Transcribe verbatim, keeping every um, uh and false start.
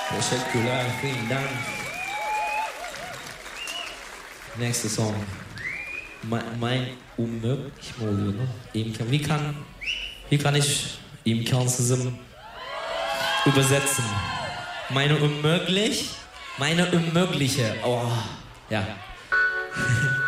Teşekkürler, vielen Dank. Nächster Song. Mein, mein unmöglich mi oluyor lan? İmkan. Wie kann, wie kann ich imkansızım übersetzen? Meine unmöglich? Meine unmögliche. Oh, ja.